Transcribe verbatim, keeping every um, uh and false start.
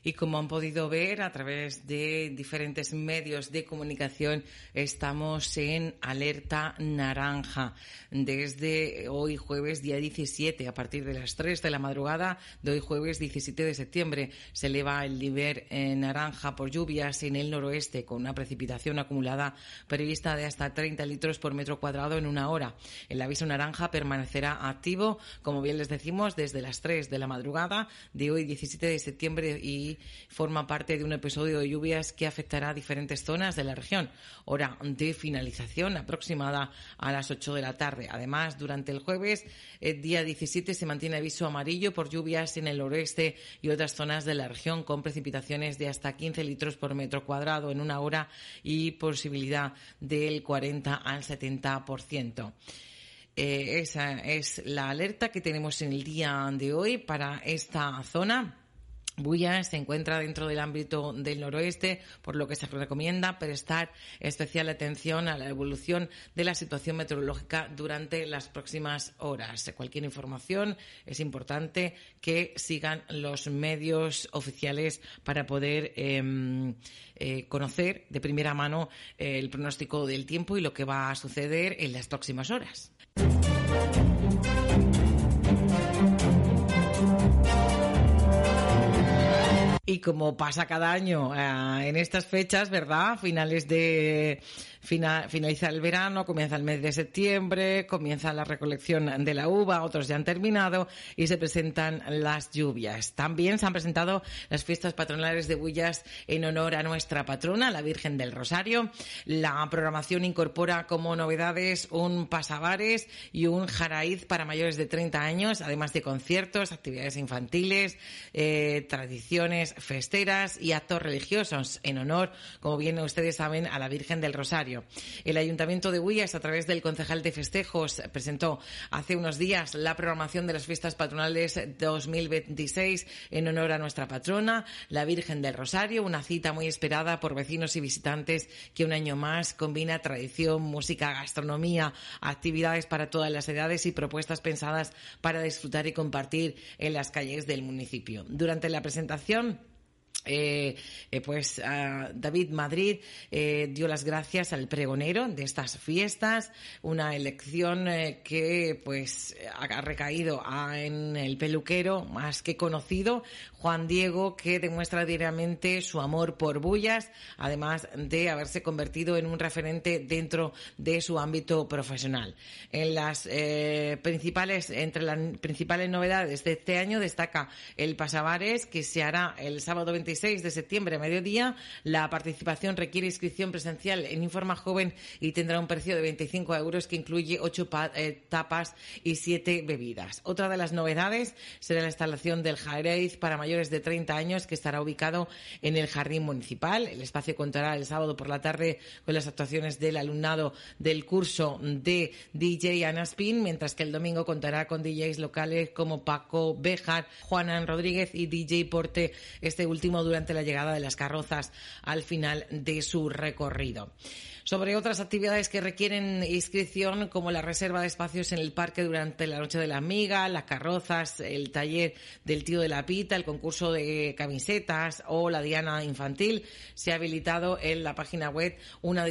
Y como han podido ver a través de diferentes medios de comunicación, estamos en alerta naranja desde hoy jueves día diecisiete. A partir de las tres de la madrugada de hoy jueves diecisiete de septiembre se eleva el nivel en naranja por lluvias en el noroeste, con una precipitación acumulada prevista de hasta treinta litros por metro cuadrado en una hora. El aviso naranja permanecerá activo, como bien les decimos, desde las tres de la madrugada de hoy diecisiete de septiembre y forma parte de un episodio de lluvias que afectará a diferentes zonas de la región. Hora de finalización aproximada a las ocho de la tarde. Además, durante el jueves, el día diecisiete, se mantiene aviso amarillo por lluvias en el oeste y otras zonas de la región, con precipitaciones de hasta quince litros por metro cuadrado en una hora y posibilidad del cuarenta al setenta por ciento. Eh, esa es la alerta que tenemos en el día de hoy para esta zona. Bulla se encuentra dentro del ámbito del noroeste, por lo que se recomienda prestar especial atención a la evolución de la situación meteorológica durante las próximas horas. Cualquier información es importante que sigan los medios oficiales para poder eh, eh, conocer de primera mano eh, el pronóstico del tiempo y lo que va a suceder en las próximas horas. Y como pasa cada año eh, en estas fechas, ¿verdad? Finales de final, finaliza el verano, comienza el mes de septiembre, comienza la recolección de la uva, otros ya han terminado y se presentan las lluvias. También se han presentado las fiestas patronales de Bullas en honor a nuestra patrona, la Virgen del Rosario. La programación incorpora como novedades un pasabares y un jaraíz para mayores de treinta años, además de conciertos, actividades infantiles, eh, tradiciones festeras y actos religiosos en honor, como bien ustedes saben, a la Virgen del Rosario. El Ayuntamiento de Bullas, a través del concejal de festejos, presentó hace unos días la programación de las fiestas patronales dos mil veintiséis en honor a nuestra patrona, la Virgen del Rosario, una cita muy esperada por vecinos y visitantes que un año más combina tradición, música, gastronomía, actividades para todas las edades y propuestas pensadas para disfrutar y compartir en las calles del municipio. Durante la presentación, Eh, eh, pues uh, David Madrid eh, dio las gracias al pregonero de estas fiestas, una elección eh, que pues ha recaído a, en el peluquero más que conocido, Juan Diego, que demuestra diariamente su amor por Bullas, además de haberse convertido en un referente dentro de su ámbito profesional. En las eh, principales, entre las principales novedades de este año destaca el pasabares, que se hará el sábado veintiséis de septiembre a mediodía. La participación requiere inscripción presencial en Informa Joven y tendrá un precio de veinticinco euros que incluye ocho pa- eh, tapas y siete bebidas. Otra de las novedades será la instalación del jaraíz para mayores de treinta años, que estará ubicado en el jardín municipal. El espacio contará el sábado por la tarde con las actuaciones del alumnado del curso de D J Anaspin, mientras que el domingo contará con D Js locales como Paco Béjar, Juanan Rodríguez y D J Porte, este último durante la llegada de las carrozas al final de su recorrido. Sobre otras actividades que requieren inscripción, como la reserva de espacios en el parque durante la Noche de la Amiga, las carrozas, el taller del tío de la pita, el concurso de camisetas o la diana infantil, se ha habilitado en la página web una